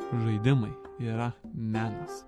Žaidimai yra menas.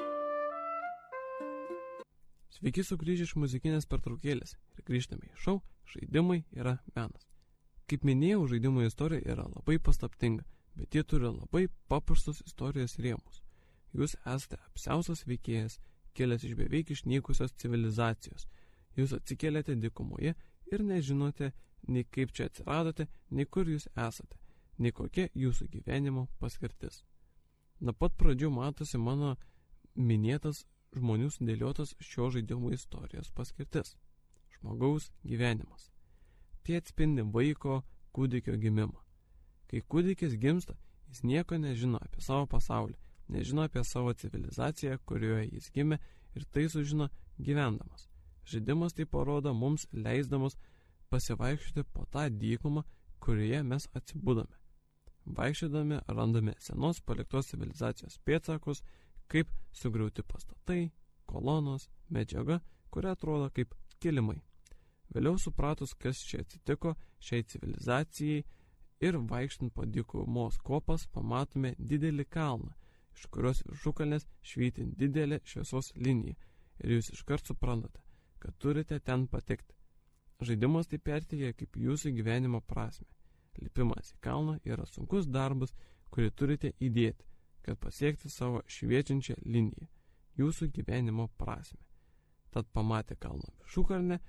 Sveiki sugrįžę iš muzikinės pertraukėlės ir grįžtame į šou Žaidimai yra menas. Kaip minėjau, žaidimų istorija yra labai paslaptinga, bet jie turi labai paprastus istorijos rėmus. Jūs esate apsiaustas veikėjas, kilęs iš beveik išnykusios civilizacijos. Jūs atsikėlėte dykumoje ir nežinote nei kaip čia atsiradote, nei kur jūs esate, nei kokia jūsų gyvenimo paskirtis. Nuo pat pradžių matosi mano minėtas žmonių sudėliotas šio žaidimo istorijos paskirtis – žmogaus gyvenimas. Tai atspindi vaiko kūdikio gimimą. Kai kūdikis gimsta, jis nieko nežino apie savo pasaulį, nežino apie savo civilizaciją, kurioje jis gimė, ir tai sužino gyvendamas. Žaidimas tai parodo mums, leisdamas pasivaikščioti po tą dykumą, kurioje mes atsibudome. Vaikščiodami randame senos paliktos civilizacijos pėdsakus, kaip sugriauti pastatai, kolonos, medžiaga, kuria atrodo kaip kilimai. Vėliau supratus, kas čia atsitiko šiai civilizacijai ir vaikštant po dykumos kopas, pamatome didelį kalną, iš kurios viršukalnės švyti didelė šviesos linija ir jūs iškart suprantate, kad turite ten patekti. Žaidimas tai perteikia kaip jūsų gyvenimo prasme. Lipimas į kalną yra sunkus darbas, kurį turite įdėti, kad pasiekti savo šviečiančią liniją, jūsų gyvenimo prasme. Tad pamatę kalno viršukalnę,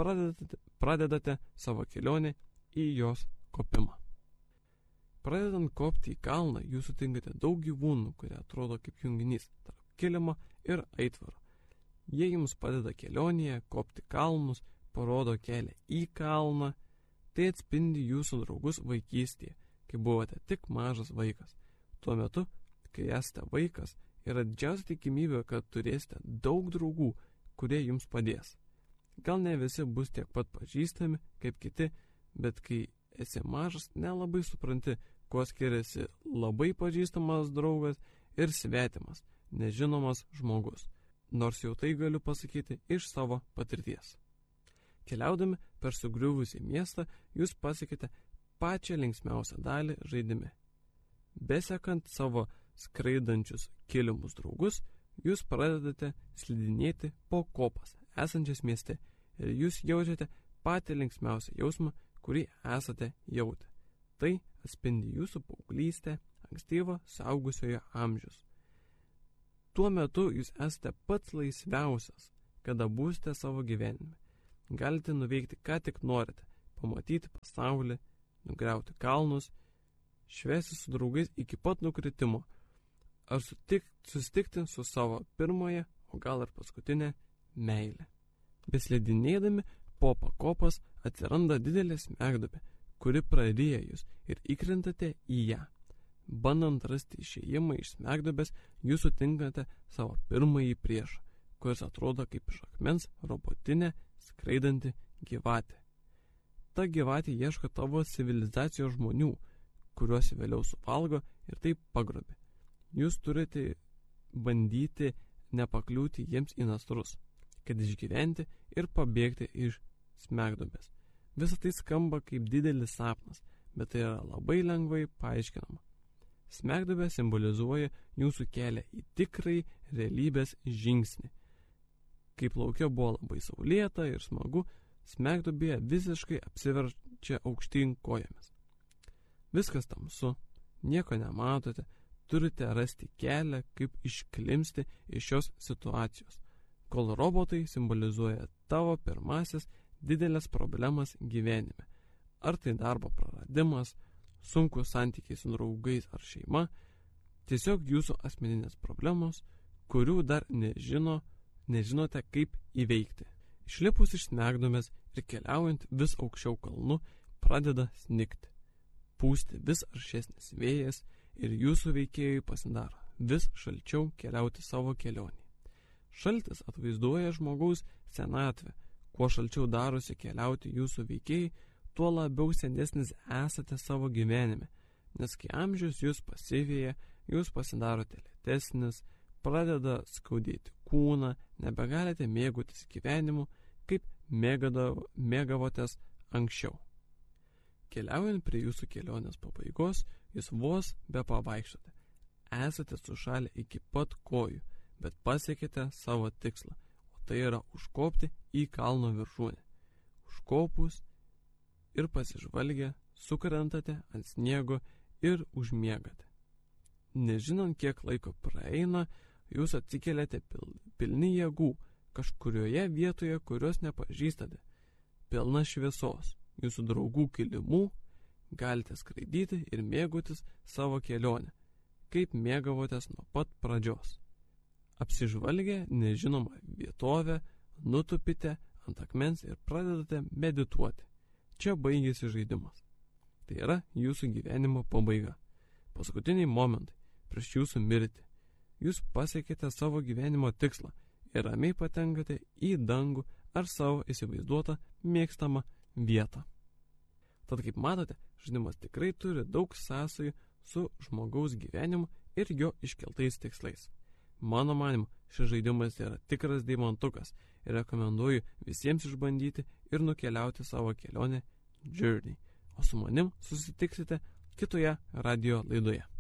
pradedate savo kelionę į jos kopimą. Pradedant kopti į kalną, jūs sutinkate daug gyvūnų, kurie atrodo kaip junginys tarp kilimo ir aitvaro. Jie jums padeda kelionėje, kopti kalnus, parodo kelią į kalną. Tai atspindi jūsų draugus vaikystėje, kai buvote tik mažas vaikas. Tuo metu, kai esate vaikas, yra didžiausia tikimybė, kad turėsite daug draugų, kurie jums padės. Gal ne visi bus tiek pat pažįstami kaip kiti, bet kai esi mažas, nelabai supranti, kuo skiriasi labai pažįstamas draugas ir svetimas, nežinomas žmogus. Nors jau tai galiu pasakyti iš savo patirties. Keliaudami per sugriuvusį miestą, jūs pasiekite pačią linksmiausią dalį žaidime. Besekant savo skraidančius kilimus draugus, jūs pradedate slidinėti po kopas esančias mieste ir jūs jaučiate patį linksmiausią jausmą, kurį esate jautę. Tai atspindi jūsų paauglystę, ankstyvą suaugusiojo amžius. Tuo metu jūs esate pats laisviausias, kada būsite savo gyvenime. Galite nuveikti, ką tik norite, pamatyti pasaulį, nugriauti kalnus, švęsti su draugais iki pat nukritimo, ar susitikti su savo pirmąją, o gal ir paskutinę meilę. Beslidinėdami po pakopas atsiranda didelė smegduobė, kuri praryja jūs ir įkrentate į ją. Bandant rasti išėjimą iš smegduobės, jūs sutinkate savo pirmąjį priešą, kuris atrodo kaip iš akmens robotinė skraidanti gyvatė. Ta gyvatė ieško tavo civilizacijos žmonių, kuriuos vėliau suvalgo ir taip pagrobė. Jūs turite bandyti nepakliūti jiems į nasrus, kad išgyventi ir pabėgti iš smegduobės. Visą tai skamba kaip didelis sapnas, bet tai yra labai lengvai paaiškinama. Smegduobė simbolizuoja jūsų kelią į tikrąjį realybės žingsnį. Kaip lauke buvo labai saulėta ir smagu, smegduobėje visiškai apsiverčia aukštyn kojomis. Viskas tamsu, nieko nematote, turite rasti kelią, kaip išklimsti iš šios situacijos, kol robotai simbolizuoja tavo pirmasis didelės problemas gyvenime. Ar tai darbo praradimas, sunkus santykiai su draugais ar šeima, tiesiog jūsų asmeninės problemos, kurių dar nežinote kaip įveikti. Išlipus iš smegduobės ir keliaujant vis aukščiau kalnu, pradeda snigti. Pūsti vis aršesnis vėjas ir jūsų veikėjui pasidaro vis šalčiau keliauti savo kelionį. Šaltis atvaizduoja žmogaus senatvę. Kuo šalčiau darosi keliauti jūsų veikėjai, tuo labiau senesnis esate savo gyvenime, nes kai amžius jūs pasivėja, jūs pasidarote lėtesnis, pradeda skaudėti kūną, nebegalite mėgautis gyvenimu, kaip mėgavotės anksčiau. Keliaujant prie jūsų kelionės pabaigos, jūs vos be pavaikštote. esate sušalę iki pat kojų, bet pasiekėte savo tikslą, o tai yra užkopti į kalno viršūnę. Užkopus ir pasižvalgę, sukrentate ant sniego ir užmiegate. Nežinant, kiek laiko praeina, jūs atsikeliate pilni jėgų, kažkurioje vietoje, kurios nepažįstate, pilna šviesos, jūsų draugų kilimų, galite skraidyti ir mėgautis savo kelionę, kaip mėgavotės nuo pat pradžios. Apsižvalgę nežinomą vietovę, nutupite ant akmens ir pradedate medituoti. Čia baigėsi žaidimas. Tai yra jūsų gyvenimo pabaiga. Paskutiniai momentai prieš jūsų mirtį. Jūs pasiekite savo gyvenimo tikslą ir ramiai patenkate į dangų ar savo įsivaizduotą mėgstamą vietą. Tad kaip matote, žaidimas tikrai turi daug sąsajų su žmogaus gyvenimu ir jo iškeltais tikslais. Mano manimu, šis žaidimas yra tikras deimantukas ir rekomenduoju visiems išbandyti ir nukeliauti savo kelionę Journey. O su manim susitiksite kitoje radio laidoje.